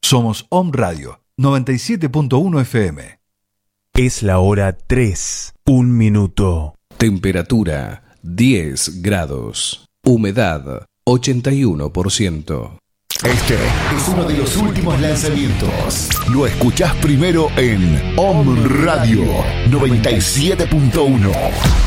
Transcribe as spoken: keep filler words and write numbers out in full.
Somos Om Radio noventa y siete punto uno F M. Es la hora tres, un minuto. Temperatura diez grados. Humedad ochenta y uno por ciento. Este es uno de los últimos lanzamientos. Lo escuchás primero en Om Radio noventa y siete punto uno.